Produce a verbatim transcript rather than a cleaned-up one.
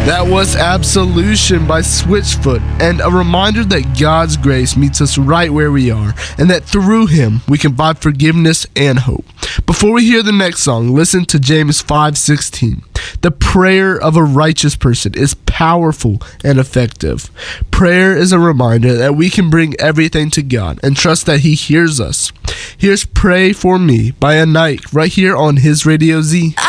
That was Absolution by Switchfoot, and a reminder that God's grace meets us right where we are, and that through Him we can find forgiveness and hope. Before we hear the next song, listen to James five sixteen. The prayer of a righteous person is powerful and effective. Prayer is a reminder that we can bring everything to God and trust that He hears us. Here's Pray For Me by A Night right here on His Radio Z.